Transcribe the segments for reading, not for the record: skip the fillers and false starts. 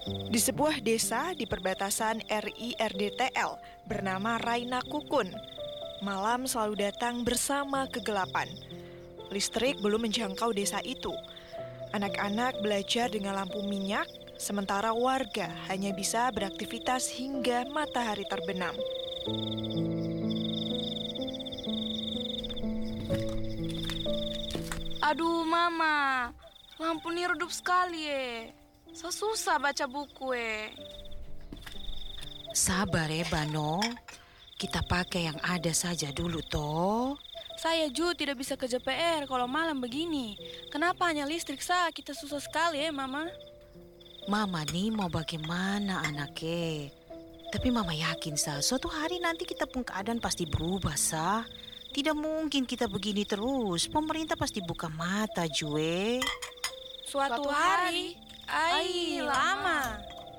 Di sebuah desa di perbatasan RI RDTL bernama Raina Kukun, malam selalu datang bersama kegelapan. Listrik belum menjangkau desa itu. Anak-anak belajar dengan lampu minyak, sementara warga hanya bisa beraktivitas hingga matahari terbenam. Aduh, Mama. Lampu ini redup sekali, susah baca buku, Sabar ya, Bano. Kita pakai yang ada saja dulu, toh. Saya juga tidak bisa kerja PR kalau malam begini. Kenapa hanya listrik sah? Kita susah sekali Mama. Mama nih mau bagaimana anaknya? Tapi Mama yakin, suatu hari nanti kita pun keadaan pasti berubah, Tidak mungkin kita begini terus. Pemerintah pasti buka mata, Jue. Suatu hari? Ai, lama.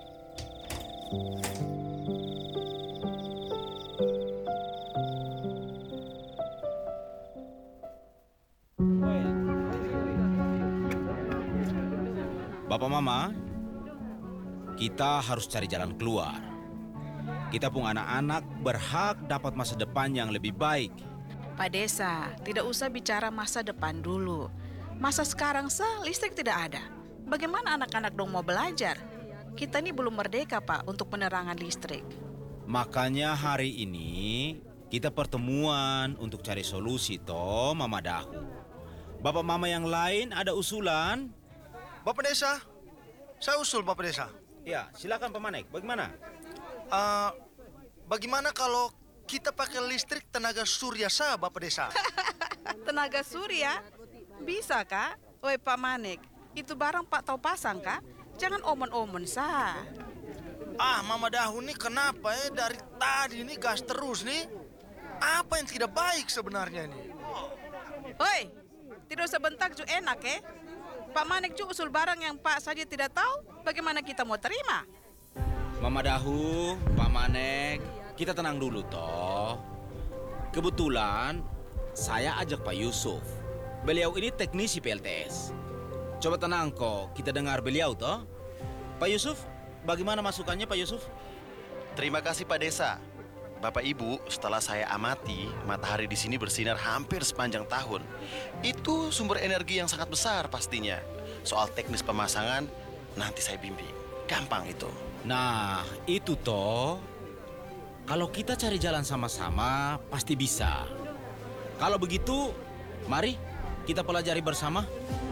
Bapak Mama, kita harus cari jalan keluar. Kita pun anak-anak berhak dapat masa depan yang lebih baik. Pak Desa, tidak usah bicara masa depan dulu. Masa sekarang listrik tidak ada. Bagaimana anak-anak dong mau belajar? Kita ini belum merdeka, Pak, untuk penerangan listrik. Makanya hari ini kita pertemuan untuk cari solusi, toh Mama Dahu. Bapak Mama yang lain ada usulan? Bapak Desa, saya usul Bapak Desa. Ya, silakan Pak Manek. Bagaimana? Bagaimana kalau kita pakai listrik tenaga surya Bapak Desa? Tenaga surya? Bisa, Kak? Oi, Pak Manek, itu barang Pak tahu pasang, Kak? Jangan omon-omon, Mama Dahu nih kenapa dari tadi ini gas terus nih? Apa yang tidak baik sebenarnya nih? Oi, tidak usah bentak juga enak, Pak Manek juga usul barang yang Pak saja tidak tahu, bagaimana kita mau terima? Mama Dahu, Pak Manek, kita tenang dulu toh. Kebetulan saya ajak Pak Yusuf. Beliau ini teknisi PLTS. Coba tenang kok, kita dengar beliau toh. Pak Yusuf, bagaimana masukannya Pak Yusuf? Terima kasih Pak Desa. Bapak Ibu, setelah saya amati, matahari di sini bersinar hampir sepanjang tahun. Itu sumber energi yang sangat besar pastinya. Soal teknis pemasangan, nanti saya bimbing. Gampang itu. Nah, itu toh. Kalau kita cari jalan sama-sama, pasti bisa. Kalau begitu, mari kita pelajari bersama.